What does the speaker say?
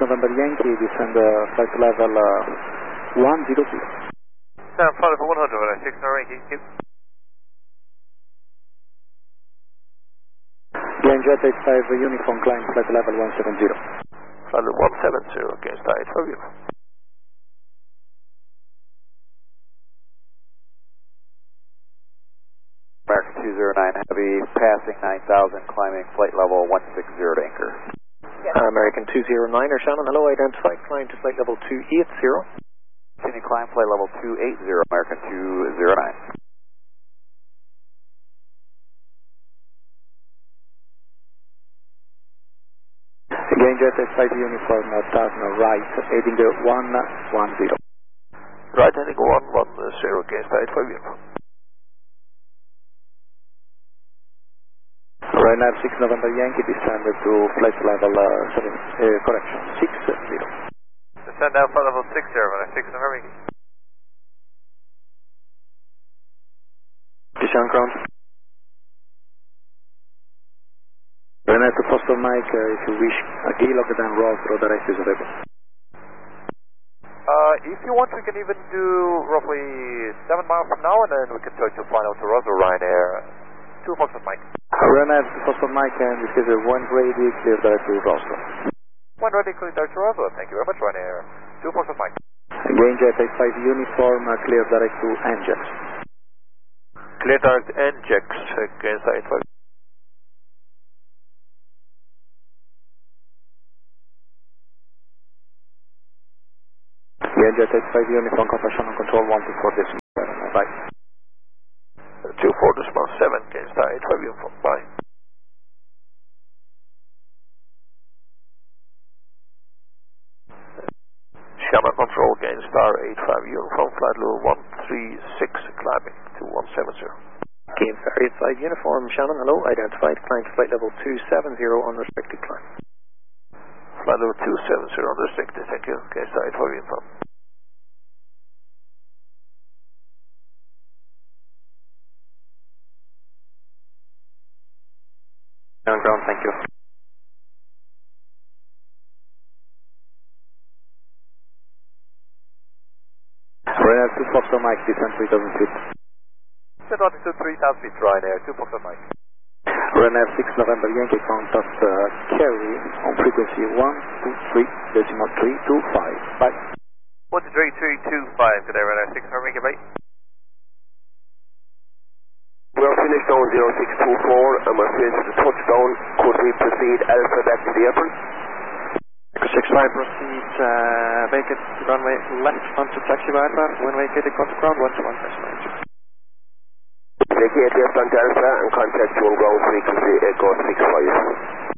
November Yankee, descend flight level 100. Stand flight level 100, runway 6 November Yankee, keep. Again, Jet 85 uniform, climb flight level 170. Flight level 170, against 85 uniform. American 209 Heavy, passing 9,000, climbing flight level 160 to anchor. American 209er, Shannon, hello, identified, climb to flight level 280. Continue climb flight level 280, American 209. Again, Jet 85 uniform, turn right, heading 110. Right, heading 110, against 85 uniform. Ryanair 6 November Yankee, descend to flight level 60. Descend down flight level 60, Ryanair 6 November Yankee. Descend ground. Ryanair to Foster Mike, if you wish, a Gaylord then Rosbro, the rest is available. If you want, we can even do roughly 7 miles from now, and then we can touch your final to Roswell, Ryanair. 2 Foxtrot Mike. Ryanair to Foster Mike, and this is a 1 ready, clear direct to Roswell. 1 ready, clear direct to Roswell. Thank you very much, Ryanair. 2 Foxtrot Mike. Again, Jet 85 uniform, clear direct to NJAX. Clear direct NJAX against 85. Again, Jet 85 uniform, confirmation on control 124.7, bye. 24.7 against 85 uniform, bye. Shamrock control against star 85 uniform, flight level 136, climbing to 170. Game Ferry 5 uniform, Shannon, hello, identified, climb to flight level 270 on restricted climb. Flight level 270 on restricted, thank you, against 85 uniform. Ground, thank you. Ryanair 2 Foxtrot Mike, descend 3,000 feet. Descend on to 3,000 feet, Ryanair, 2 Foxtrot Mike. Ryanair 6 November Yankee, contact Kerry on frequency 123.325, bye. 123.325 today, Ryanair 6 November Yankee, bye. We are finished on 0624 and we're finished with the touchdown. Could we proceed Alpha back to the airport? 65 proceed, vacate runway left onto taxi Alpha, when vacated contact ground 121.9. Vacate left onto Alpha and contact you on ground frequency Echo 65.